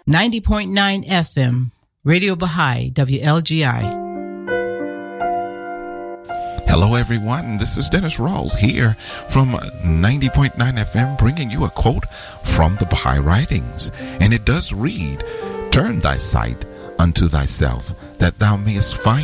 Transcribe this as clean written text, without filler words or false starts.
90.9 FM, Radio Baha'i, WLGI. Hello, everyone. This is Dennis Rawls here from 90.9 FM, bringing you a quote from the Baha'i writings. And it does read, "Turn thy sight unto thyself, that thou mayest find